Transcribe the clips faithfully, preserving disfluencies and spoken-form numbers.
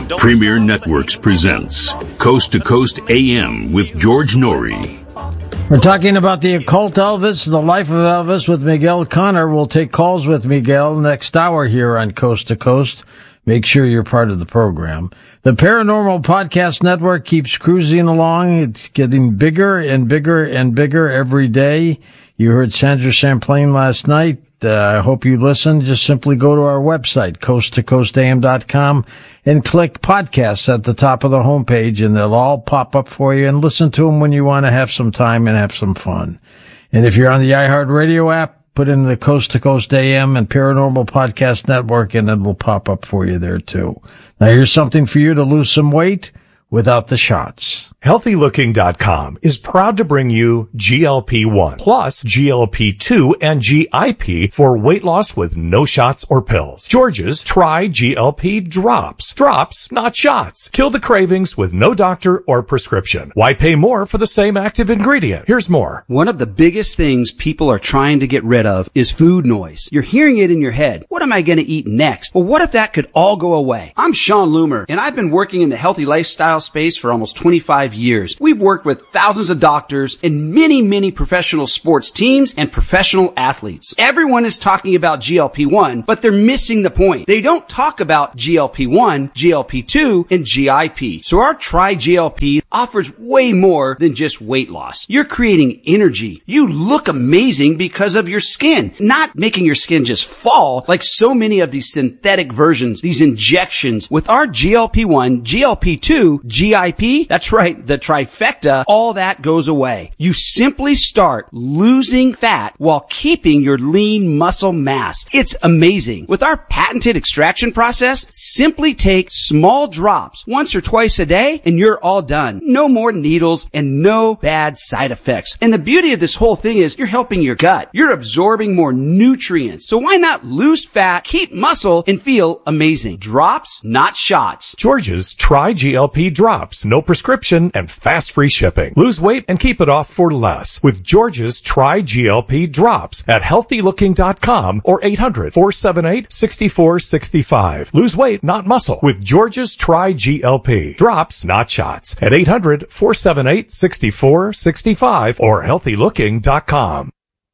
Premier Networks presents Coast to Coast A M with George Norrie. We're talking about the occult Elvis, the life of Elvis with Miguel Connor. We'll take calls with Miguel next hour here on Coast to Coast. Make sure you're part of the program. The Paranormal Podcast Network keeps cruising along. It's getting bigger and bigger and bigger every day. You heard Sandra Champlain last night. Uh, I hope you listened. Just simply go to our website, coast to coast a m dot com, and click podcasts at the top of the homepage, and they'll all pop up for you, and listen to them when you want to have some time and have some fun. And if you're on the iHeartRadio app, put in the Coast to Coast A M and Paranormal Podcast Network, and it will pop up for you there too. Now here's something for you to lose some weight without the shots. Healthy Looking dot com is proud to bring you G L P one plus G L P two and G I P for weight loss with no shots or pills. George's Try G L P Drops. Drops, not shots. Kill the cravings with no doctor or prescription. Why pay more for the same active ingredient? Here's more. One of the biggest things people are trying to get rid of is food noise. You're hearing it in your head. What am I going to eat next? Well, what if that could all go away? I'm Sean Loomer, and I've been working in the healthy lifestyle space for almost twenty-five years. We've worked with thousands of doctors and many, many professional sports teams and professional athletes. Everyone is talking about G L P one, but they're missing the point. They don't talk about G L P one, G L P two, and G I P. So our Try G L P offers way more than just weight loss. You're creating energy. You look amazing because of your skin, not making your skin just fall like so many of these synthetic versions, these injections. With our G L P one, G L P two, G I P, that's right, the trifecta, all that goes away. You simply start losing fat while keeping your lean muscle mass. It's amazing. With our patented extraction process, simply take small drops once or twice a day and you're all done. No more needles and no bad side effects. And the beauty of this whole thing is you're helping your gut. You're absorbing more nutrients. So why not lose fat, keep muscle, and feel amazing? Drops, not shots. George's Try G L P Drops. No prescription and fast free shipping. Lose weight and keep it off for less with George's Try G L P Drops at healthy looking dot com or eight hundred, four seven eight, six four six five. Lose weight, not muscle with George's Try G L P Drops, not shots at eight hundred, four seven eight, six four six five or healthy looking dot com.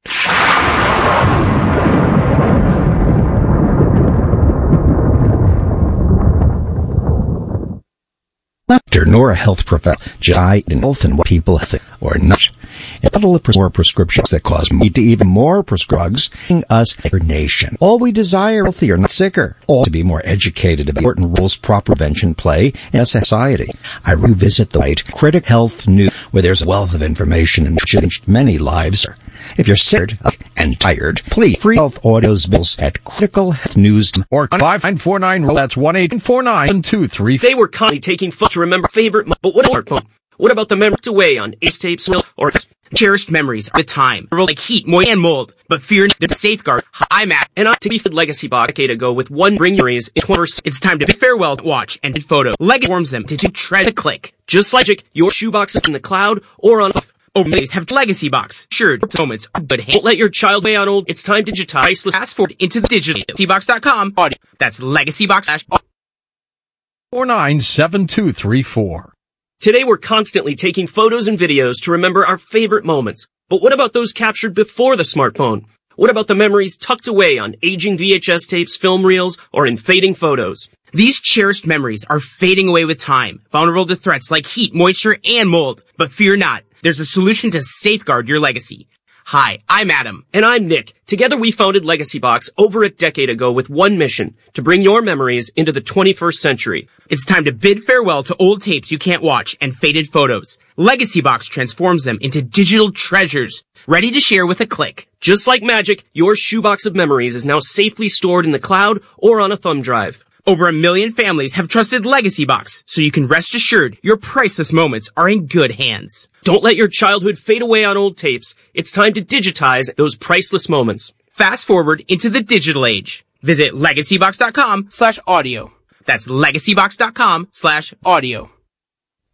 Doctor nor a health professional guide in health and what people think or not. And bottle of more prescriptions that cause me to even more prescribes us a nation. All we desire healthier, not sicker. All to be more educated about important roles proper prevention play in a society. I revisit the site Critic Health News, where there's a wealth of information and changed many lives. If you're sick and tired, please free health audios bills at Critical Health News or five nine four nine. That's one eight four nine two three. They were constantly taking fun to remember favorite, but what about fun? What about the memories away on ace tapes or cherished memories at the time? Like heat, moisture, and mold. But fear the safeguard. I'm at and I to be Legacy Box a decade ago with one bring memories. It's time to bid farewell, watch, and photo. Legacy forms them to tread a click. Just like your shoebox in the cloud or on overlays have Legacy Box. Sure, moments, but don't let your child play on old. It's time to digitize. Fast forward into the digital. legacy box dot com. Audio. That's Legacy Box. four nine seven two three four. Today we're constantly taking photos and videos to remember our favorite moments. But what about those captured before the smartphone? What about the memories tucked away on aging V H S tapes, film reels, or in fading photos? These cherished memories are fading away with time, vulnerable to threats like heat, moisture, and mold. But fear not, there's a solution to safeguard your legacy. Hi, I'm Adam. And I'm Nick. Together we founded Legacy Box over a decade ago with one mission, to bring your memories into the twenty-first century. It's time to bid farewell to old tapes you can't watch and faded photos. Legacy Box transforms them into digital treasures, ready to share with a click. Just like magic, your shoebox of memories is now safely stored in the cloud or on a thumb drive. Over a million families have trusted Legacy Box, so you can rest assured your priceless moments are in good hands. Don't let your childhood fade away on old tapes. It's time to digitize those priceless moments. Fast forward into the digital age. Visit legacy box dot com slash audio. That's legacy box dot com slash audio.